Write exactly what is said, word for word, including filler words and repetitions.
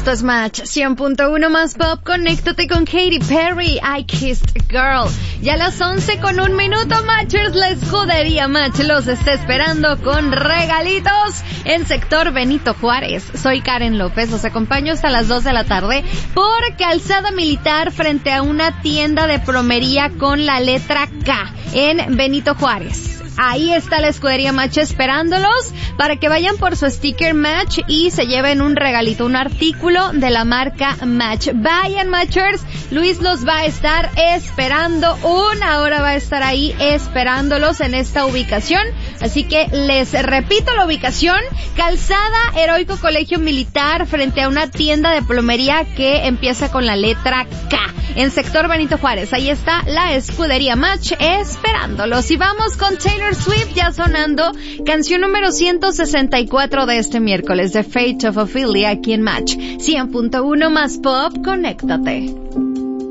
Esto es Match cien punto uno más Pop. Conéctate con Katy Perry, I Kissed a Girl. Ya a las once con un minuto, Matchers, la escudería Match los está esperando con regalitos en sector Benito Juárez. Soy Karen López, los acompaño hasta las dos de la tarde por Calzada Militar frente a una tienda de plomería con la letra K en Benito Juárez. Ahí está la escudería Match esperándolos para que vayan por su sticker Match y se lleven un regalito, un artículo de la marca Match. Vayan, Matchers, Luis los va a estar esperando, una hora va a estar ahí esperándolos en esta ubicación. Así que les repito la ubicación: Calzada Heroico Colegio Militar frente a una tienda de plomería que empieza con la letra K en sector Benito Juárez. Ahí está la escudería Match esperándolos. Y vamos con Taylor Swift ya sonando, canción número ciento sesenta y cuatro de este miércoles, The Fate of Ophelia, aquí en Match cien punto uno más Pop. Conéctate.